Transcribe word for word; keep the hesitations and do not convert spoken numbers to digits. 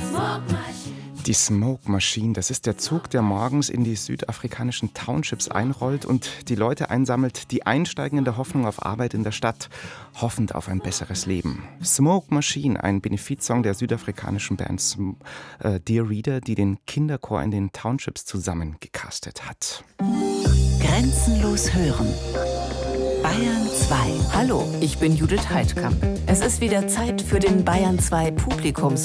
Die Smoke Machine, das ist der Zug, der morgens in die südafrikanischen Townships einrollt und die Leute einsammelt, die einsteigen in der Hoffnung auf Arbeit in der Stadt, hoffend auf ein besseres Leben. Smoke Machine, ein Benefizsong der südafrikanischen Band Sm- äh, Dear Reader, die den Kinderchor in den Townships zusammengecastet hat. Grenzenlos hören. Bayern zwei. Hallo, ich bin Judith Heidkamp. Es ist wieder Zeit für den Bayern zwei Publikums